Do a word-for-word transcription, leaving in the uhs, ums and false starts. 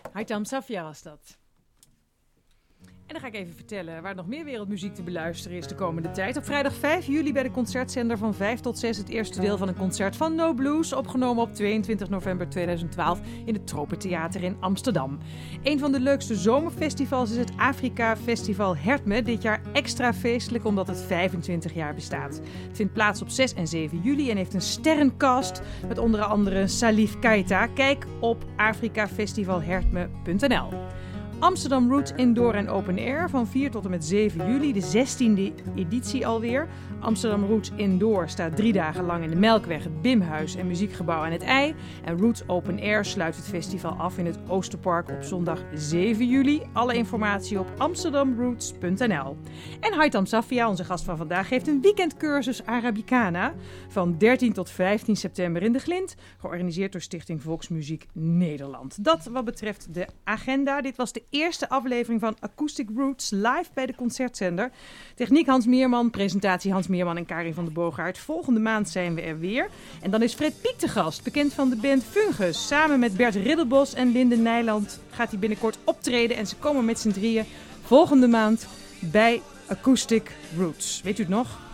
Haitham Safia was dat. En dan ga ik even vertellen waar nog meer wereldmuziek te beluisteren is de komende tijd. Op vrijdag vijf juli bij de concertzender van vijf tot zes het eerste deel van een concert van No Blues, opgenomen op tweeëntwintig november tweeduizend twaalf in het Tropentheater in Amsterdam. Een van de leukste zomerfestivals is het Afrika Festival Hertme, dit jaar extra feestelijk omdat het vijfentwintig jaar bestaat. Het vindt plaats op zes en zeven juli en heeft een sterrencast met onder andere Salif Keita. Kijk op afrikafestivalhertme punt n l. Amsterdam Roots Indoor en Open Air van vier tot en met zeven juli, de zestiende editie alweer. Amsterdam Roots Indoor staat drie dagen lang in de Melkweg, het Bimhuis en Muziekgebouw aan het IJ. En Roots Open Air sluit het festival af in het Oosterpark op zondag zeven juli. Alle informatie op amsterdamroots punt n l. En Haitham Safia, onze gast van vandaag, geeft een weekendcursus Arabicana van dertien tot vijftien september in de Glind, georganiseerd door Stichting Volksmuziek Nederland. Dat wat betreft de agenda. Dit was de eerste aflevering van Acoustic Roots live bij de concertzender. Techniek Hans Meerman, presentatie Hans Meerman en Karin van de Boogaard. Volgende maand zijn we er weer. En dan is Fred Piek te gast, bekend van de band Fungus. Samen met Bert Riddelbos en Linde Nijland gaat hij binnenkort optreden. En ze komen met z'n drieën volgende maand bij Acoustic Roots. Weet u het nog?